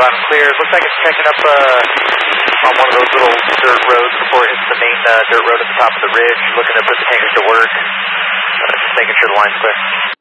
loud and clear. Looks like it's checking up on one of those little dirt roads before it hits the main dirt road at the top of the ridge. Looking to put the tankers to work. Just making sure the line's clear.